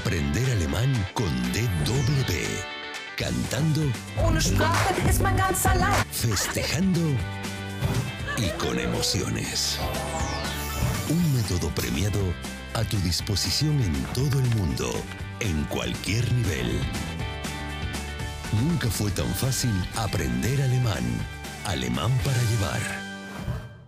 Aprender alemán con DW. Cantando, Ohne Sprache ist man ganz allein. festejando y con emociones. Un método premiado a tu disposición en todo el mundo, en cualquier nivel. Nunca fue tan fácil aprender alemán. Alemán para llevar.